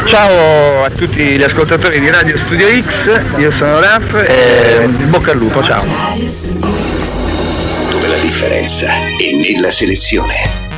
Ciao a tutti gli ascoltatori di Radio Studio X, io sono Raf e bocca al lupo, ciao. Dove la differenza è nella selezione.